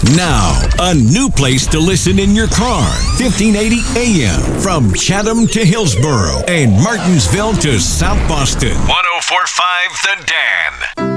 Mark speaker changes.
Speaker 1: Now, a new place to listen in your car. 1580 AM from Chatham to Hillsborough and Martinsville to South Boston. 1045 The Dan.